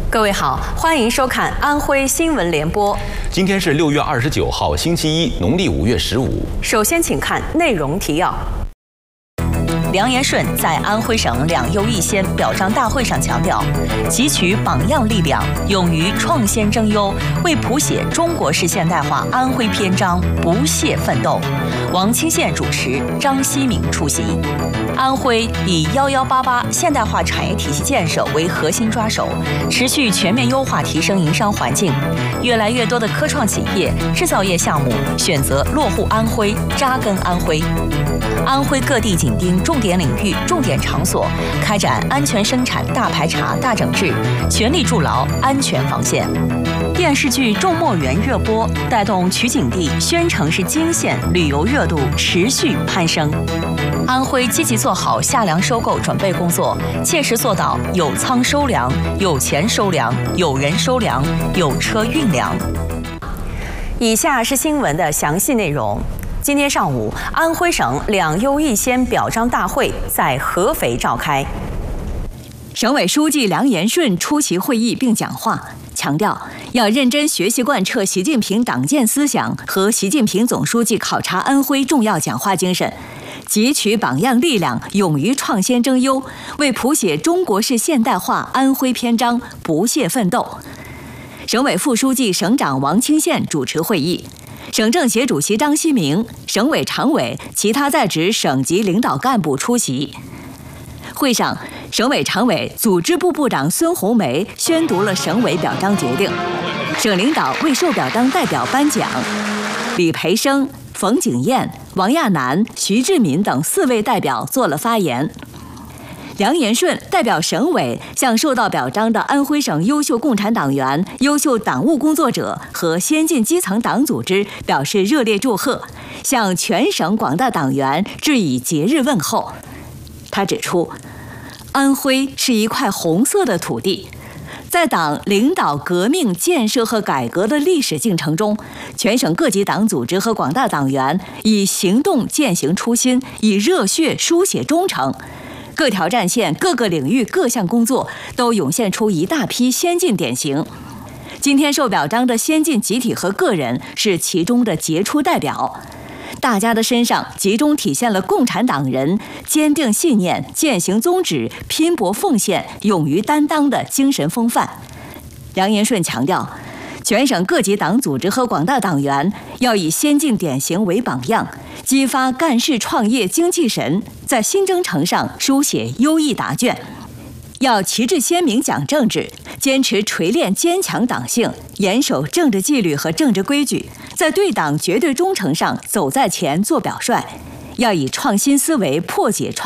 各位好，欢迎收看安徽新闻联播。 今天是6月29号，星期一，农历5月15。 首先，请看内容提要。梁延顺在安徽省两优一先表彰大会上强调，汲取榜样力量，勇于创先争优，为谱写中国式现代化安徽篇章不懈奋斗。王清县主持，张希明出席。安徽以1188现代化产业体系建设为核心抓手，持续全面优化提升营商环境。越来越多的科创企业、制造业项目选择落户安徽，扎根安徽。安徽各地紧盯重点领域、重点场所，开展安全生产大排查、大整治，全力筑牢安全防线。电视剧《种墨园》热播，带动取景地宣城市金县旅游热度持续攀升。安徽积极做好夏粮收购准备工作，切实做到有仓收粮、有钱收粮、有人收粮、有车运粮。以下是新闻的详细内容。今天上午，安徽省两优一先表彰大会在合肥召开。 省委书记梁延顺出席会议并讲话，强调要认真学习贯彻习近平党建思想和习近平总书记考察安徽重要讲话精神，汲取榜样力量，勇于创先争优，为谱写中国式现代化安徽篇章不懈奋斗。省委副书记、省长王清县主持会议。省政协主席张希明、省委常委、其他在职省级领导干部出席。会上，省委常委、组织部部长孙红梅宣读了省委表彰决定，省领导为受表彰代表颁奖。李培生、冯景燕、王亚楠、徐志敏等4位代表做了发言。梁延顺代表省委向受到表彰的安徽省优秀共产党员、优秀党务工作者和先进基层党组织表示热烈祝贺，向全省广大党员致以节日问候。他指出，安徽是一块红色的土地，在党领导革命、建设和改革的历史进程中，全省各级党组织和广大党员以行动践行初心，以热血书写忠诚。各条战线、各个领域各项工作都涌现出一大批先进典型。今天受表彰的先进集体和个人是其中的杰出代表，大家的身上集中体现了共产党人坚定信念、践行宗旨、拼搏奉献、勇于担当的精神风范。梁延顺强调，全省各级党组织和广大党员要以先进典型为榜样，激发干事创业精气神，在新征程上书写优异答卷。要旗帜鲜明讲政治，坚持锤炼坚强党性，严守政治纪律和政治规矩，在对党绝对忠诚上走在前做表率。要以创新思维破解创